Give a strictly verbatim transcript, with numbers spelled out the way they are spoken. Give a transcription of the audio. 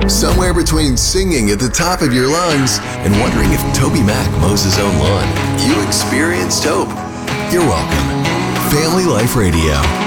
Somewhere between singing at the top of your lungs and wondering if Toby Mac mows his own lawn, you experienced hope. You're welcome. Family Life Radio.